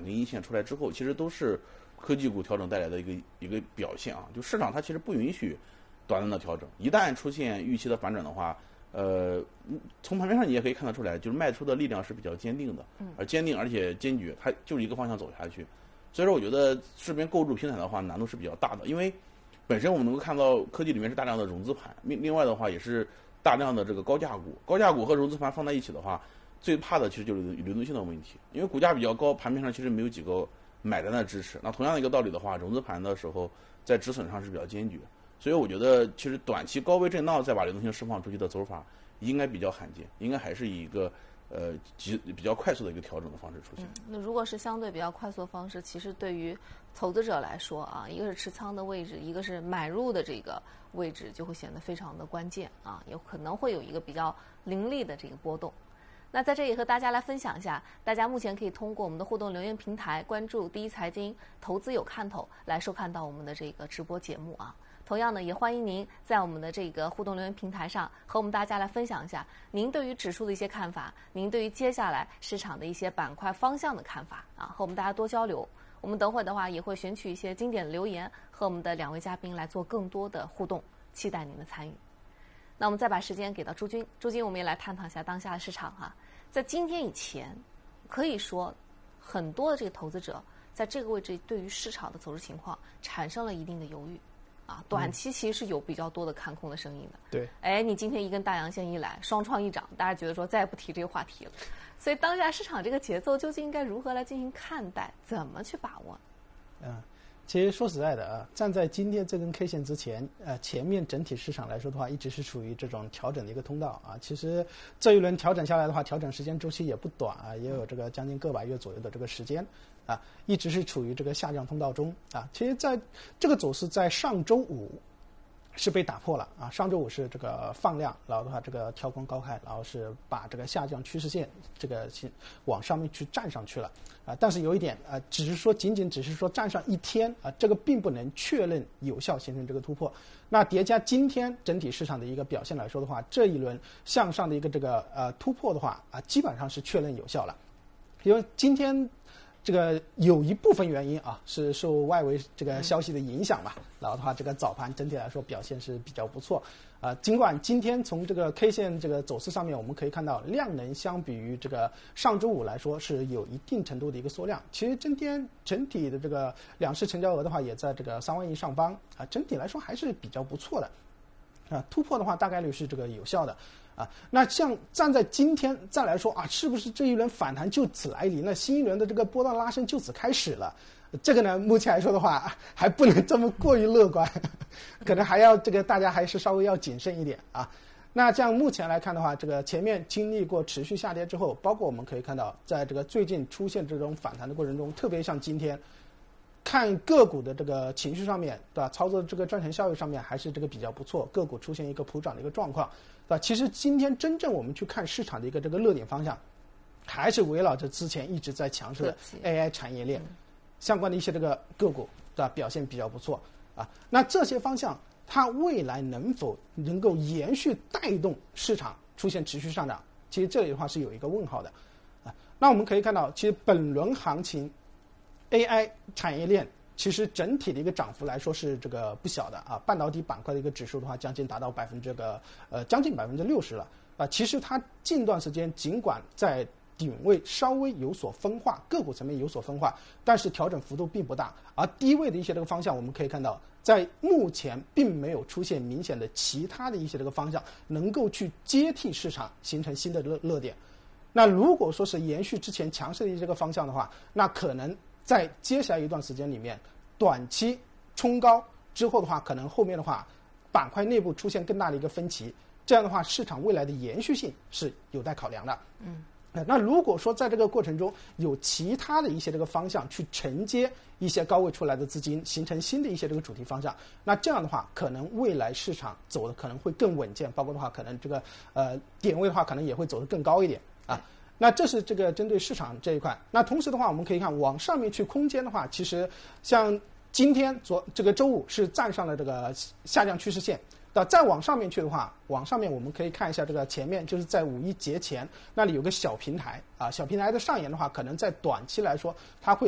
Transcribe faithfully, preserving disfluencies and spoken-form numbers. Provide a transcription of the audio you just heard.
跟阴线出来之后，其实都是科技股调整带来的一个一个表现啊。就市场它其实不允许短暂的调整，一旦出现预期的反转的话，呃，从盘面上你也可以看得出来，就是卖出的力量是比较坚定的，而坚定而且坚决，它就是一个方向走下去。所以说，我觉得这边构筑平台的话，难度是比较大的，因为本身我们能够看到科技里面是大量的融资盘，另另外的话也是大量的这个高价股，高价股和融资盘放在一起的话，最怕的其实就是流动性的问题，因为股价比较高，盘面上其实没有几个买单的支持。那同样的一个道理的话，融资盘的时候在止损上是比较坚决，所以我觉得其实短期高位震荡再把流动性释放出去的走法应该比较罕见，应该还是以一个呃极比较快速的一个调整的方式出现。 嗯、那如果是相对比较快速的方式，其实对于投资者来说啊，一个是持仓的位置，一个是买入的这个位置，就会显得非常的关键啊，有可能会有一个比较凌厉的这个波动。那在这里和大家来分享一下，大家目前可以通过我们的互动留言平台关注第一财经投资有看头来收看到我们的这个直播节目啊。同样呢，也欢迎您在我们的这个互动留言平台上和我们大家来分享一下您对于指数的一些看法，您对于接下来市场的一些板块方向的看法啊，和我们大家多交流。我们等会儿的话也会选取一些经典的留言和我们的两位嘉宾来做更多的互动，期待您的参与。那我们再把时间给到朱军，朱军我们也来探讨一下当下的市场哈、啊。在今天以前，可以说很多的这个投资者在这个位置对于市场的走势情况产生了一定的犹豫。啊，短期其实是有比较多的看空的声音的。 对， 哎，你今天一根大阳线一来，双创一涨，大家觉得说再也不提这个话题了。所以当下市场这个节奏究竟应该如何来进行看待，怎么去把握？ 嗯，其实说实在的啊，站在今天这根 K 线之前，呃，前面整体市场来说的话，一直是处于这种调整的一个通道啊。其实这一轮调整下来的话，调整时间周期也不短啊，也有这个将近个把月左右的这个时间。啊，一直是处于这个下降通道中啊。其实在这个走势在上周五是被打破了啊。上周五是这个放量，然后的话这个跳空高开，然后是把这个下降趋势线这个往上面去站上去了啊。但是有一点啊，只是说仅仅只是说站上一天啊，这个并不能确认有效形成这个突破。那叠加今天整体市场的一个表现来说的话，这一轮向上的一个这个呃突破的话啊，基本上是确认有效了，因为今天。这个有一部分原因啊，是受外围这个消息的影响吧。然后的话，这个早盘整体来说表现是比较不错啊。尽管今天从这个 K 线这个走势上面，我们可以看到量能相比于这个上周五来说是有一定程度的一个缩量。其实今天整体的这个两市成交额的话，也在这个三万亿上方啊，整体来说还是比较不错的啊。突破的话，大概率是这个有效的。啊，那像站在今天再来说啊，是不是这一轮反弹就此来临了？新一轮的这个波段拉升就此开始了？这个呢，目前来说的话，还不能这么过于乐观，可能还要这个大家还是稍微要谨慎一点啊。那这样目前来看的话，这个前面经历过持续下跌之后，包括我们可以看到，在这个最近出现这种反弹的过程中，特别像今天。看个股的这个情绪上面，对吧？操作这个赚钱效益上面还是这个比较不错，个股出现一个普涨的一个状况，对吧？其实今天真正我们去看市场的一个这个热点方向，还是围绕着之前一直在强势的 A I 产业链相关的一些这个个股，对吧？表现比较不错啊。那这些方向它未来能否能够延续带动市场出现持续上涨？其实这里的话是有一个问号的啊。那我们可以看到，其实本轮行情。A I 产业链其实整体的一个涨幅来说是这个不小的啊，半导体板块的一个指数的话，将近达到百分之这个呃将近百分之六十了啊。其实它近段时间尽管在顶位稍微有所分化，个股层面有所分化，但是调整幅度并不大。而低位的一些这个方向，我们可以看到，在目前并没有出现明显的其他的一些这个方向能够去接替市场形成新的热热点。那如果说是延续之前强势的这个方向的话，那可能。在接下来一段时间里面，短期冲高之后的话，可能后面的话，板块内部出现更大的一个分歧，这样的话，市场未来的延续性是有待考量的。 嗯， 那如果说在这个过程中有其他的一些这个方向去承接一些高位出来的资金，形成新的一些这个主题方向，那这样的话，可能未来市场走的可能会更稳健，包括的话，可能这个呃点位的话，可能也会走得更高一点啊。那这是这个针对市场这一块。那同时的话，我们可以看往上面去空间的话，其实像今天昨这个周五是站上了这个下降趋势线。那再往上面去的话，往上面我们可以看一下这个前面就是在五一节前那里有个小平台啊，小平台的上沿的话，可能在短期来说它会